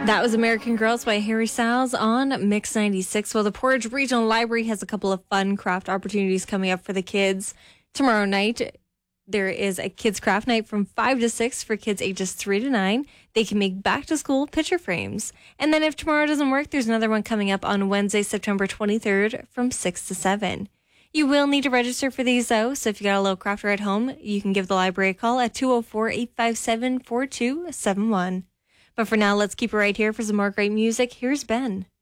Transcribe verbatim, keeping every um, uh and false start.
That was American Girls by Harry Styles on Mix ninety-six. Well, the Portage Regional Library has a couple of fun craft opportunities coming up for the kids. Tomorrow night, there is a kids craft night from five to six for kids ages three to nine. They can make back-to-school picture frames. And then if tomorrow doesn't work, there's another one coming up on Wednesday, September twenty-third from six to seven. You will need to register for these, though, so if you got a little crafter at home, you can give the library a call at two oh four, eight five seven, four two seven one. But for now, let's keep it right here for some more great music. Here's Ben.